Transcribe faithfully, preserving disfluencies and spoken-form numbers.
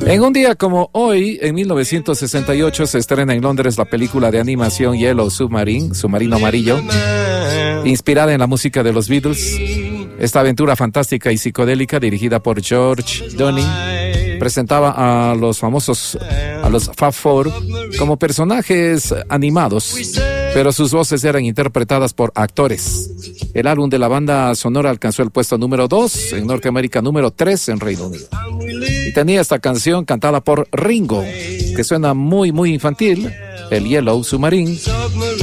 En un día como hoy, en mil novecientos sesenta y ocho, se estrena en Londres la película de animación Yellow Submarine, Submarino Amarillo, inspirada en la música de los Beatles. Esta aventura fantástica y psicodélica, dirigida por George Dunning, presentaba a los famosos, a los Fab Four, como personajes animados, pero sus voces eran interpretadas por actores. El álbum de la banda sonora alcanzó el puesto número dos en Norteamérica, número tres en Reino Unido. Y tenía esta canción cantada por Ringo, que suena muy, muy infantil, el Yellow Submarine.